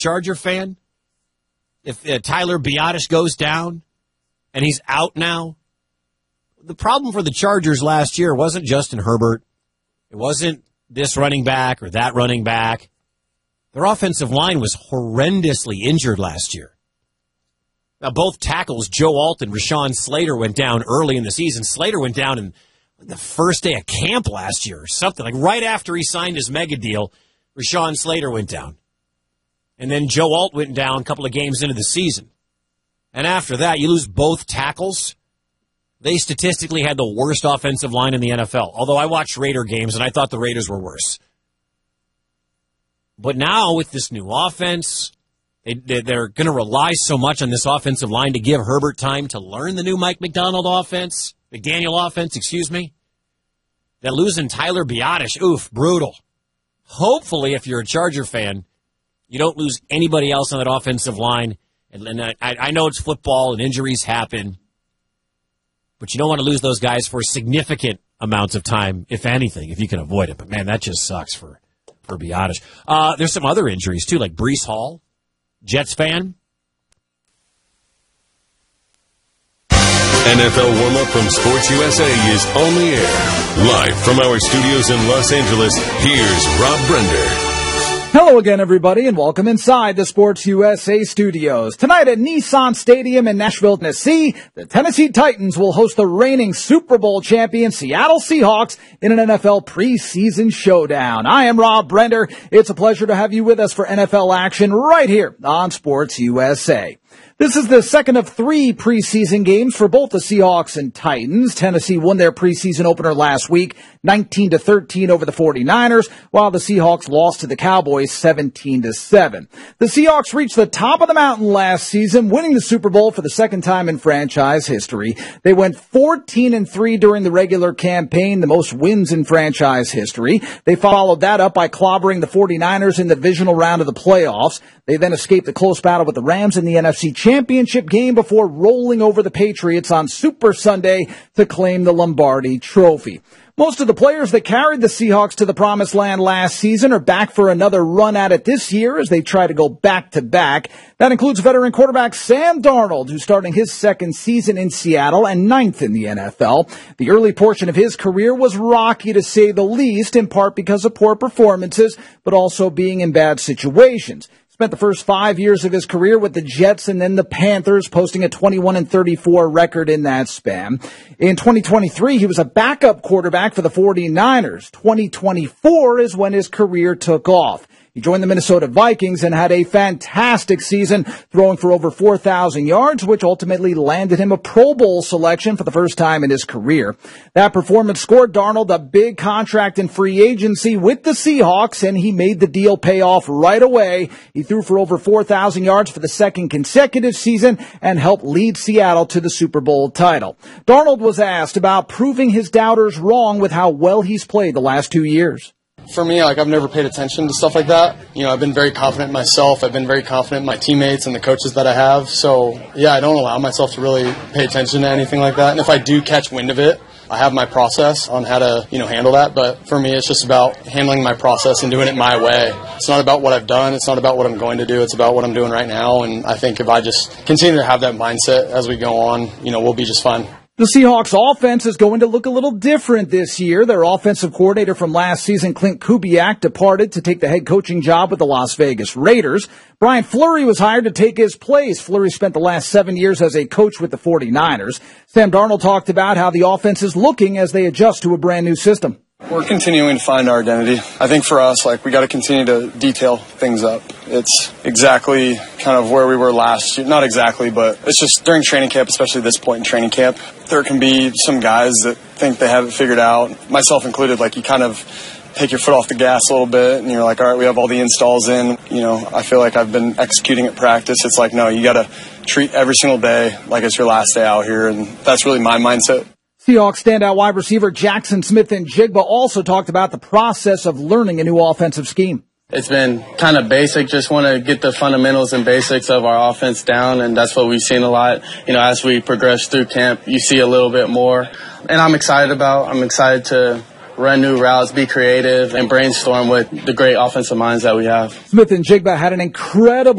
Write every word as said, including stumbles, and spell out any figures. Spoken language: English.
Charger fan, if uh, Tyler Biadasz goes down and he's out now, the problem for the Chargers last year wasn't Justin Herbert. It wasn't this running back or that running back. Their offensive line was horrendously injured last year. Now, both tackles, Joe Alt and Rashawn Slater, went down early in the season. Slater went down in the first day of camp last year or something. Like right after he signed his mega deal, Rashawn Slater went down. And then Joe Alt went down a couple of games into the season. And after that, you lose both tackles. They statistically had the worst offensive line in the N F L. Although I watched Raider games, and I thought the Raiders were worse. But now, with this new offense, they, they're going to rely so much on this offensive line to give Herbert time to learn the new Mike McDonald offense, McDaniel offense, excuse me, that losing Tyler Biadasz, oof, brutal. Hopefully, if you're a Charger fan, you don't lose anybody else on that offensive line. And, and I, I know it's football and injuries happen, but you don't want to lose those guys for significant amounts of time, if anything, if you can avoid it. But, man, that just sucks for, for Biadasz. Uh, there's some other injuries, too, like Breece Hall, Jets fan. N F L warm-up from Sports U S A is on the air. Live from our studios in Los Angeles, here's Rob Brender. Hello again, everybody, and welcome inside the Sports U S A studios. Tonight at Nissan Stadium in Nashville, Tennessee, the Tennessee Titans will host the reigning Super Bowl champion Seattle Seahawks in an N F L preseason showdown. I am Rob Brender. It's a pleasure to have you with us for N F L action right here on Sports U S A. This is the second of three preseason games for both the Seahawks and Titans. Tennessee won their preseason opener last week, nineteen to thirteen over the forty-niners, while the Seahawks lost to the Cowboys seventeen to seven. The Seahawks reached the top of the mountain last season, winning the Super Bowl for the second time in franchise history. They went fourteen and three during the regular campaign, the most wins in franchise history. They followed that up by clobbering the forty-niners in the divisional round of the playoffs. They then escaped the close battle with the Rams in the N F C Championship game before rolling over the Patriots on Super Sunday to claim the Lombardi Trophy. Most of the players that carried the Seahawks to the promised land last season are back for another run at it this year as they try to go back-to-back. That includes veteran quarterback Sam Darnold, who's starting his second season in Seattle and ninth in the N F L. The early portion of his career was rocky, to say the least, in part because of poor performances, but also being in bad situations. Spent the first five years of his career with the Jets and then the Panthers, posting a twenty-one and thirty-four record in that span. In twenty twenty-three, he was a backup quarterback for the forty-niners. twenty twenty-four is when his career took off. He joined the Minnesota Vikings and had a fantastic season, throwing for over four thousand yards, which ultimately landed him a Pro Bowl selection for the first time in his career. That performance scored Darnold a big contract in free agency with the Seahawks, and he made the deal pay off right away. He threw for over four thousand yards for the second consecutive season and helped lead Seattle to the Super Bowl title. Darnold was asked about proving his doubters wrong with how well he's played the last two years. For me, like, I've never paid attention to stuff like that. You know, I've been very confident in myself. I've been very confident in my teammates and the coaches that I have. So, yeah, I don't allow myself to really pay attention to anything like that. And if I do catch wind of it, I have my process on how to, you know, handle that. But for me, it's just about handling my process and doing it my way. It's not about what I've done. It's not about what I'm going to do. It's about what I'm doing right now. And I think if I just continue to have that mindset as we go on, you know, we'll be just fine. The Seahawks offense is going to look a little different this year. Their offensive coordinator from last season, Clint Kubiak, departed to take the head coaching job with the Las Vegas Raiders. Brian Fleury was hired to take his place. Fleury spent the last seven years as a coach with the forty-niners. Sam Darnold talked about how the offense is looking as they adjust to a brand new system. We're continuing to find our identity. I think for us, like, we got to continue to detail things up. It's exactly kind of where we were last year. Not exactly, but it's just during training camp, especially this point in training camp, there can be some guys that think they have it figured out, myself included. Like, you kind of take your foot off the gas a little bit, and you're like, all right, we have all the installs in. You know, I feel like I've been executing at practice. It's like, no, you got to treat every single day like it's your last day out here, and that's really my mindset. Seahawks standout wide receiver Jackson Smith-Njigba also talked about the process of learning a new offensive scheme. It's been kind of basic, just want to get the fundamentals and basics of our offense down, and that's what we've seen a lot. You know, as we progress through camp, you see a little bit more, and I'm excited about. I'm excited to run new routes, be creative, and brainstorm with the great offensive minds that we have. Smith and Jigba had an incredible